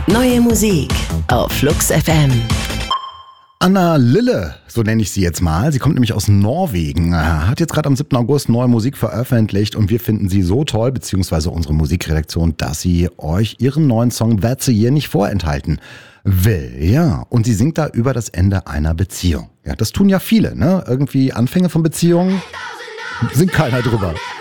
Neue Musik auf Flux FM. Anna Lille, so nenne ich sie jetzt mal. Sie kommt nämlich aus Norwegen, hat jetzt gerade am 7. August neue Musik veröffentlicht und wir finden sie so toll, beziehungsweise unsere Musikredaktion, dass sie euch ihren neuen Song That's a Year nicht vorenthalten will. Ja, und sie singt da über das Ende einer Beziehung. Ja, das tun ja viele, ne? Irgendwie Anfänge von Beziehungen, singt keiner drüber.